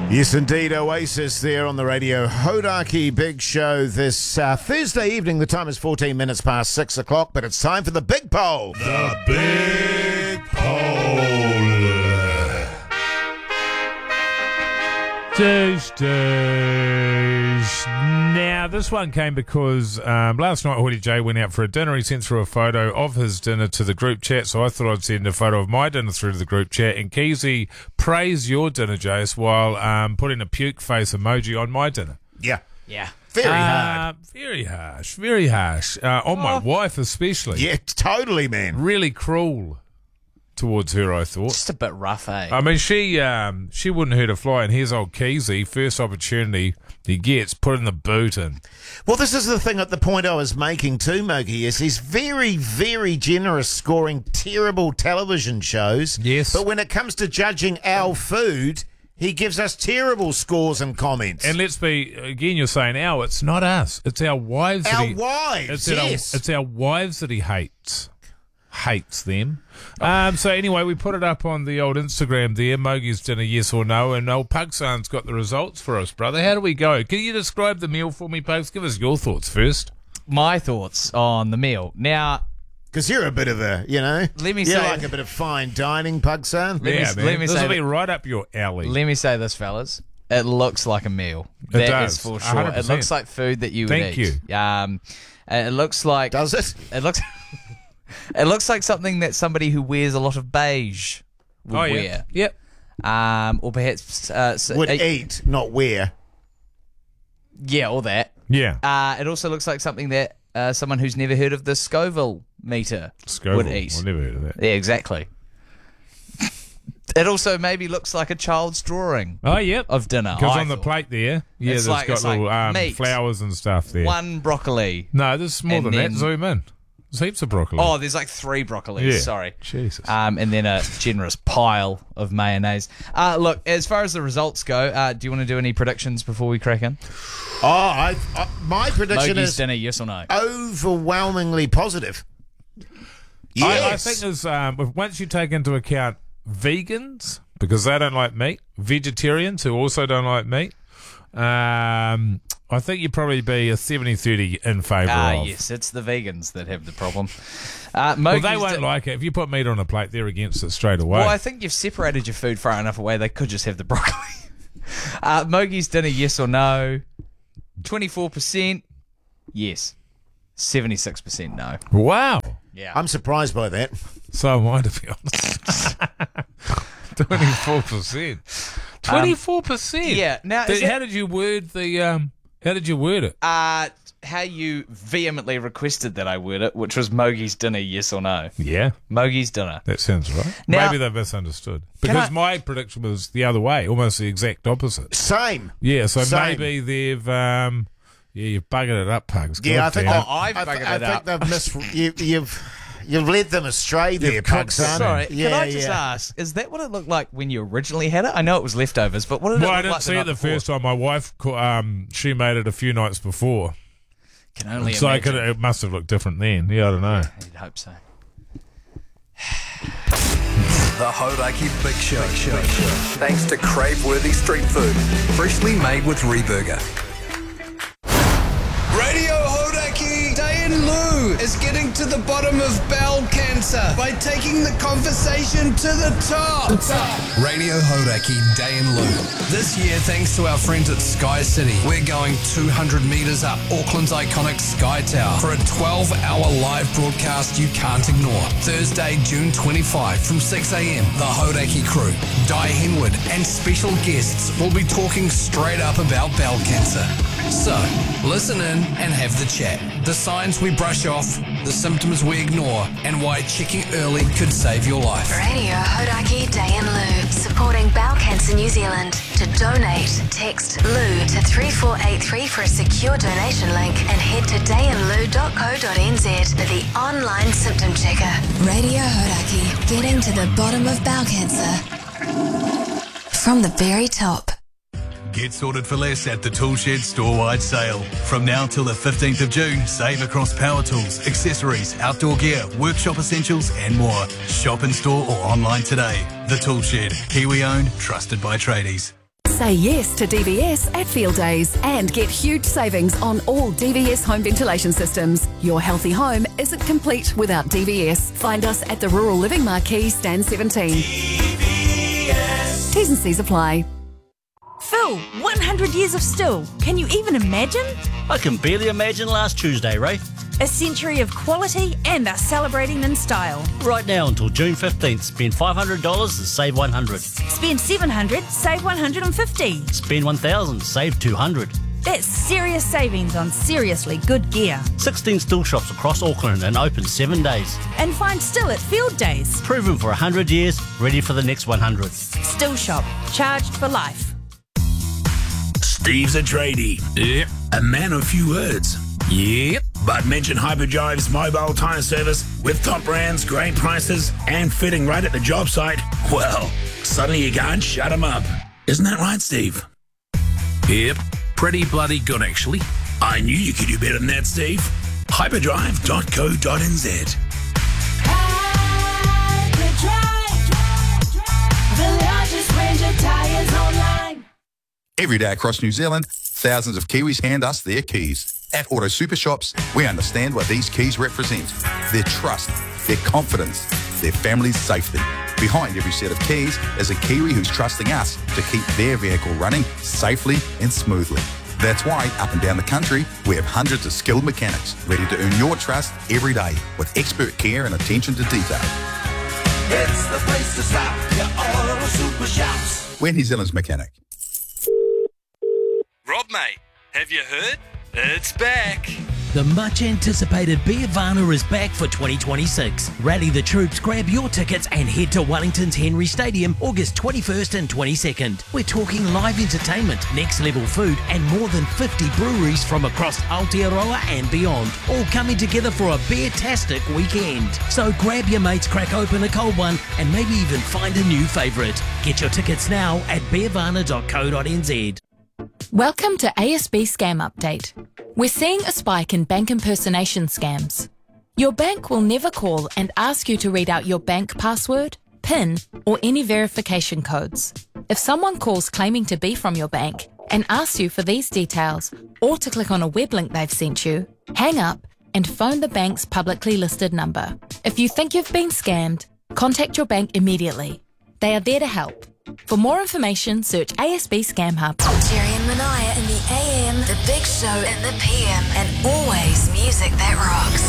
Yes, indeed, Oasis there on the radio. Hodaki Big Show this Thursday evening. The time is 14 minutes past 6 o'clock, but it's time for the Big Poll. The Big Poll. Now, this one came because last night Hoodie J went out for a dinner. He sent through a photo of his dinner to the group chat, so I thought I'd send a photo of my dinner through to the group chat. And Keezy praised your dinner, Jace, while putting a puke face emoji on my dinner. Yeah. Yeah. Very hard. Very harsh. On my wife especially. Yeah, totally, man. Really cruel towards her, I thought. Just a bit rough, eh? I mean, she wouldn't hurt a fly, and here's old Keezy, first opportunity he gets, put in the boot in. Well, this is the thing at the point I was making too, Mogi, is he's very, very generous scoring terrible television shows. Yes. But when it comes to judging our food, he gives us terrible scores and comments. And let's be, again, you're saying our, it's not us. It's our wives. It's our wives that he hates. Hates them. So anyway, we put it up on the old Instagram there, Mogi's dinner, yes or no, and old Pugsan's got the results for us, brother. How do we go? Can you describe the meal for me, Pugs? Give us your thoughts first. My thoughts on the meal. Now, because you're a bit of a, you're like a bit of fine dining, Pugsan. This will be right up your alley. Let me say this, fellas. It looks like a meal. It does. Is for sure. 100%. It looks like food that you would Thank eat. you. It looks like... Does it? It looks... It looks like something that somebody who wears a lot of beige would wear. Yep. Or perhaps... would eat, not wear. Yeah, or that. Yeah. It also looks like something that someone who's never heard of the Scoville meter would eat. I've never heard of that. Yeah, exactly. It also maybe looks like a child's drawing. Oh, yep. Of dinner. Because on the plate there, It's there's got little meat, flowers and stuff there. one broccoli. No, there's more than that. Zoom in. There's heaps of broccoli. Oh, there's like 3 broccolis. Yeah. Sorry. Jesus. And then a generous pile of mayonnaise. Look, as far as the results go, do you want to do any predictions before we crack in? My prediction Mogi's is dinner, yes or no? overwhelmingly positive. Yes. I think there's once you take into account vegans, because they don't like meat, vegetarians who also don't like meat, I think you'd probably be a 70-30 in favour of. Yes, it's the vegans that have the problem. Well, they won't like it. If you put meat on a plate, they're against it straight away. Well, I think you've separated your food far enough away, they could just have the broccoli. Mogi's dinner, yes or no? 24% yes. 76% no. Wow. Yeah. I'm surprised by that. So am I, to be honest. 24%. 24%. Yeah. Now, how did you word the? How did you word it? How you vehemently requested that I word it, which was Mogi's dinner, yes or no? Yeah, Mogi's dinner. that sounds right. Now- Maybe they've misunderstood because my prediction was the other way, almost the exact opposite. Same. Yeah, so Same. maybe they've you've buggered it up, Pugs. Yeah, I God think damn it. I've buggered it up. they've you've led them astray there, Pugsan. Sorry, Yeah, can I just ask, is that what it looked like when you originally had it? I know it was leftovers, but what did it Well, look I didn't like see it the first time. My wife, she made it a few nights before. Can only So imagine. it must have looked different then. Yeah, I don't know. You'd hope so. The Hodaki Big Show. Thanks to crave-worthy street food. Freshly made with Reburger. Radio Hodaki, Diane Lou is getting to the bottom of bowel cancer by taking the conversation to the top. Radio Hodaki, Day and Lou. This year, thanks to our friends at Sky City, we're going 200 metres up Auckland's iconic Sky Tower for a 12-hour live broadcast you can't ignore. Thursday, June 25 from 6 a.m, the Hodaki crew, Di Henwood and special guests will be talking straight up about bowel cancer. So, listen in and have the chat. The signs we brush off, the symptoms we ignore, and why checking early could save your life. Radio Hodaki Day and Lou, supporting Bowel Cancer New Zealand. To donate, text LOU to 3483 for a secure donation link and head to dayandlou.co.nz for the online symptom checker. Radio Hodaki, getting to the bottom of bowel cancer from the very top. Get sorted for less at the Toolshed store-wide sale. From now till the 15th of June, save across power tools, accessories, outdoor gear, workshop essentials and more. Shop in store or online today. The Toolshed, Kiwi owned, trusted by tradies. Say yes to DVS at Field Days and get huge savings on all DVS home ventilation systems. Your healthy home isn't complete without DVS. Find us at the Rural Living Marquee, Stand 17. DVS. T's and C's apply. Phil, 100 years of still. Can you even imagine? I can barely imagine last Tuesday, Ray. A century of quality and us celebrating in style. Right now until June 15th, spend $500 and save $100. Spend $700, save $150. Spend $1,000, save $200. That's serious savings on seriously good gear. 16 Still shops across Auckland and open 7 days. And find Still at Field Days. Proven for 100 years, ready for the next 100. Still shop, charged for life. Steve's a tradie. Yep. A man of few words. Yep. But mention Hyperdrive's mobile tyre service with top brands, great prices, and fitting right at the job site. Well, suddenly you can't shut them up. Isn't that right, Steve? Yep. Pretty bloody good, actually. I knew you could do better than that, Steve. Hyperdrive.co.nz. Hyperdrive, the largest range of tyres online. Every day across New Zealand, thousands of Kiwis hand us their keys. At Auto Super Shops, we understand what these keys represent. Their trust, their confidence, their family's safety. Behind every set of keys is a Kiwi who's trusting us to keep their vehicle running safely and smoothly. That's why, up and down the country, we have hundreds of skilled mechanics ready to earn your trust every day with expert care and attention to detail. It's the place to stop, your Auto Super Shops. We're New Zealand's mechanic. Rob, mate, have you heard? It's back. The much-anticipated Beervana is back for 2026. Rally the troops, grab your tickets and head to Wellington's Henry Stadium August 21st and 22nd. We're talking live entertainment, next-level food and more than 50 breweries from across Aotearoa and beyond, all coming together for a beer-tastic weekend. So grab your mates, crack open a cold one and maybe even find a new favourite. Get your tickets now at beervana.co.nz. Welcome to ASB Scam Update. We're seeing a spike in bank impersonation scams. Your bank will never call and ask you to read out your bank password, PIN, or any verification codes. If someone calls claiming to be from your bank and asks you for these details or to click on a web link they've sent you, hang up and phone the bank's publicly listed number. If you think you've been scammed, contact your bank immediately. They are there to help. For more information, search ASB Scam Hub. Jerry and Manaya in the AM, the Big Show in the PM, and always music that rocks.